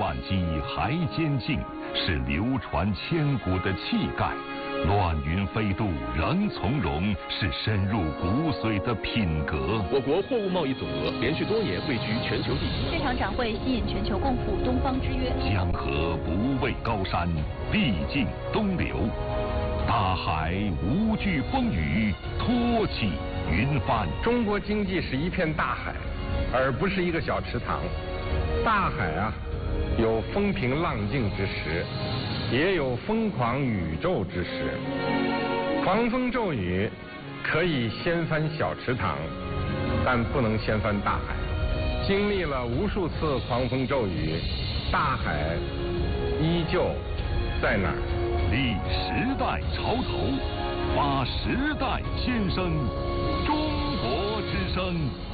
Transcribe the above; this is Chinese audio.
万机还坚劲，是流传千古的气概。乱云飞渡仍从容，是深入骨髓的品格。 我国货物贸易总额连续多年位居全球第一。 这场展会吸引全球共赴东方之约。 江河不畏高山，必尽东流。大海无惧风雨，托起云帆。 中国经济是一片大海，而不是一个小池塘。大海啊，有风平浪静之时，也有疯狂宇宙之时。狂风骤雨可以掀翻小池塘，但不能掀翻大海。经历了无数次狂风骤雨，大海依旧在那儿。 立时代潮头，发时代先声，中国之声。